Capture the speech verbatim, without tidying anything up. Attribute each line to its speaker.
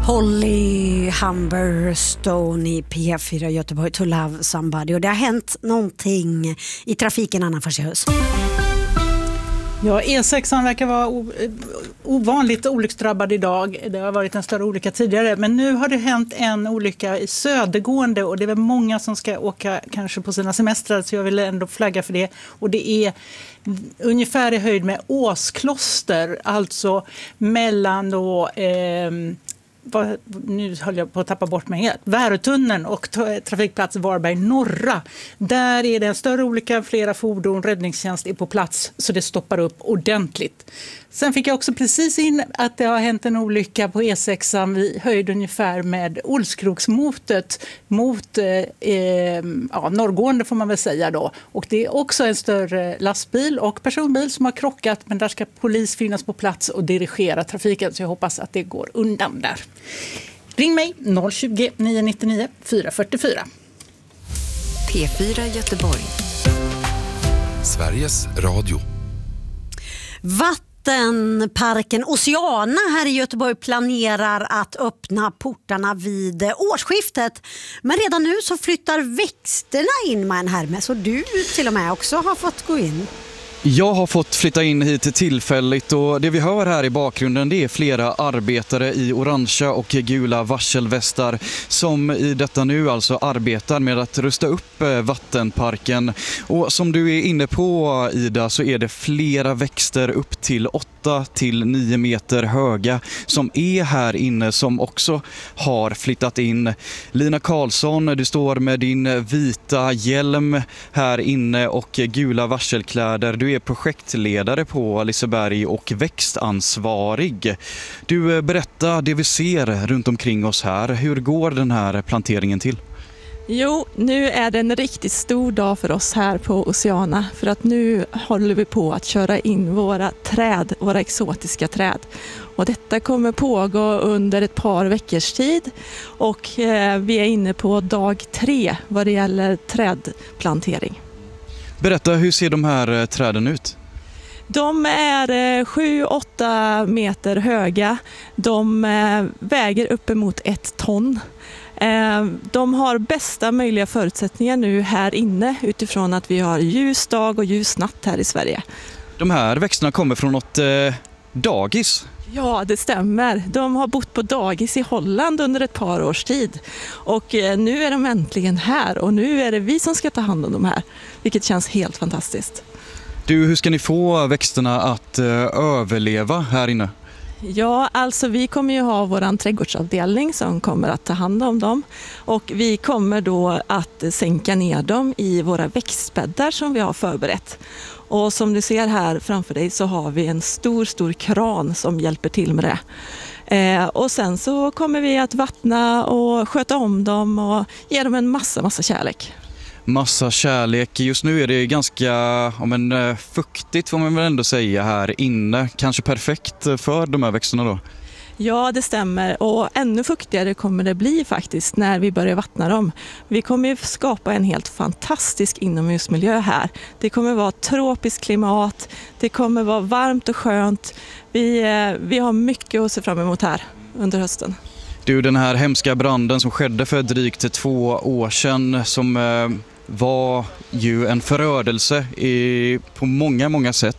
Speaker 1: Holly Humberstone i P fyra Göteborg, To Love Somebody. Och det har hänt någonting i trafiken, Anna Forsehus.
Speaker 2: Ja, E sex verkar vara ovanligt olycksdrabbad idag. Det har varit en större olycka tidigare. Men nu har det hänt en olycka i södergående. Och det är väl många som ska åka kanske på sina semestrar. Så jag vill ändå flagga för det. Och det är ungefär i höjd med Åskloster. Alltså mellan då... Eh, nu höll jag på att tappa bort mig helt. Värötunneln och trafikplats Varberg norra. Där är det en större olycka, flera fordon, räddningstjänst är på plats så det stoppar upp ordentligt. Sen fick jag också precis in att det har hänt en olycka på E sex vid höjd ungefär med Olskroksmotet mot eh, ja, norrgående får man väl säga då. Och det är också en större lastbil och personbil som har krockat, men där ska polis finnas på plats och dirigera trafiken, så jag hoppas att det går undan där. Ring mig noll tjugo, nio nio nio, fyra fyra fyra.
Speaker 3: P fyra Göteborg.
Speaker 4: Sveriges Radio.
Speaker 1: Vattenparken Oceana här i Göteborg planerar att öppna portarna vid årsskiftet. Men redan nu så flyttar växterna in med en härme, så du till och med också har fått gå in.
Speaker 5: Jag har fått flytta in hit tillfälligt och det vi hör här i bakgrunden, det är flera arbetare i orangea och gula varselvästar som i detta nu alltså arbetar med att rusta upp vattenparken. Och som du är inne på, Ida, så är det flera växter upp till åtta till nio meter höga som är här inne, som också har flyttat in. Lina Karlsson, du står med din vita hjälm här inne och gula varselkläder. Du är projektledare på Liseberg och växtansvarig. Du, berätta det vi ser runt omkring oss här. Hur går den här planteringen till?
Speaker 6: Jo, nu är det en riktigt stor dag för oss här på Oceana, för att nu håller vi på att köra in våra träd, våra exotiska träd. Och detta kommer pågå under ett par veckors tid och eh, vi är inne på dag tre vad det gäller trädplantering.
Speaker 5: Berätta, hur ser de här träden ut?
Speaker 6: De är sju åtta meter höga. De väger uppemot ett ton. De har bästa möjliga förutsättningar nu här inne utifrån att vi har ljus dag och ljus natt här i Sverige. De
Speaker 5: här växterna kommer från något eh, dagis?
Speaker 6: Ja, det stämmer. De har bott på dagis i Holland under ett par års tid. Och nu är de äntligen här och nu är det vi som ska ta hand om de här. Vilket känns helt fantastiskt.
Speaker 5: Du, hur ska ni få växterna att uh, överleva här inne?
Speaker 6: Ja, alltså vi kommer ju ha våran trädgårdsavdelning som kommer att ta hand om dem. Och vi kommer då att sänka ner dem i våra växtbäddar som vi har förberett. Och som du ser här framför dig så har vi en stor, stor kran som hjälper till med det. Eh, och sen så kommer vi att vattna och sköta om dem och ge dem en massa, massa kärlek.
Speaker 5: Massa kärlek. Just nu är det ganska ja, men, fuktigt får man väl ändå säga här inne. Kanske perfekt för de här växterna då?
Speaker 6: Ja, det stämmer. Och ännu fuktigare kommer det bli faktiskt när vi börjar vattna dem. Vi kommer ju skapa en helt fantastisk inomhusmiljö här. Det kommer vara tropiskt klimat, det kommer vara varmt och skönt. Vi, vi har mycket att se fram emot här under hösten.
Speaker 5: Du, den här hemska branden som skedde för drygt två år sedan som eh, var ju en förödelse i, på många, många sätt.